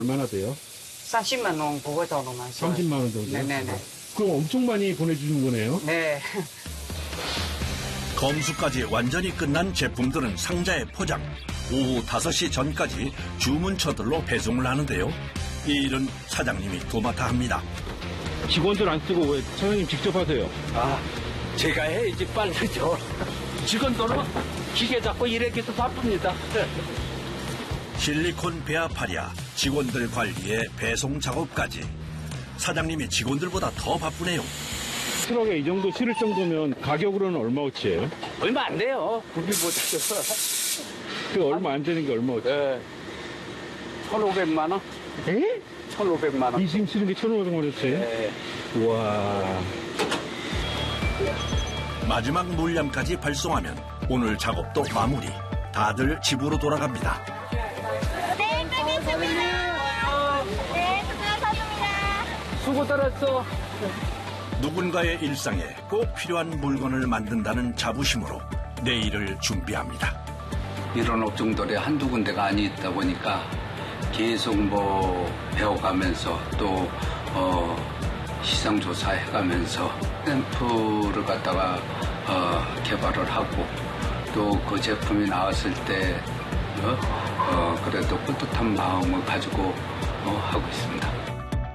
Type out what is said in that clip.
얼마나 돼요? 30만 원 그거 정도만. 30만 원 정도? 네네네. 그럼 엄청 많이 보내주는 거네요? 네. 검수까지 완전히 끝난 제품들은 상자에 포장. 오후 5시 전까지 주문처들로 배송을 하는데요. 이 일은 사장님이 도맡아 합니다. 직원들 안 쓰고 왜 사장님 직접 하세요? 제가 해야지 빨리죠. 직원들은 기계 잡고 일하기도 바쁩니다. 실리콘 배합하랴, 직원들 관리에 배송 작업까지. 사장님이 직원들보다 더 바쁘네요. 트럭에 이 정도 실을 정도면 가격으로는 얼마어치예요? 얼마 안 돼요. 구비보다. 그 얼마 안 되는 게 얼마어치? 네. 1,500만 원? 에? 1,500만 원. 이 지금 실은 게 1,500만 원어치? 네. 우와. 마지막 물량까지 발송하면 오늘 작업도 마무리. 다들 집으로 돌아갑니다. 네, 끝냈습니다. 네, 수고하셨습니다. 수고 들었어. 누군가의 일상에 꼭 필요한 물건을 만든다는 자부심으로 내일을 준비합니다. 이런 업종들이 한두 군데가 아니 있다 보니까 계속 배워가면서 또 시장 조사해가면서 샘플을 갖다가 개발을 하고 또 그 제품이 나왔을 때 그래도 뿌듯한 마음을 가지고 하고 있습니다.